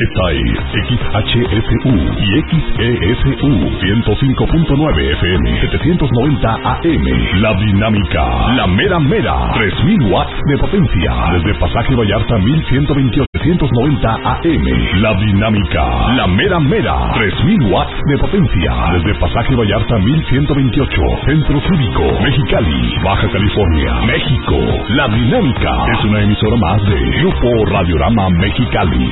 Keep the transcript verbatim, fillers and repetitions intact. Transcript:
Esta es X H S U y X E S U ciento cinco punto nueve F M, setecientos noventa A M. La Dinámica, la mera mera, tres mil watts de potencia. Desde Pasaje Vallarta mil ciento veintiocho, setecientos noventa A M. La Dinámica, la mera mera, tres mil watts de potencia. Desde Pasaje Vallarta mil ciento veintiocho, Centro Cívico, Mexicali, Baja California, México. La Dinámica es una emisora más de Grupo Radiorama Mexicali.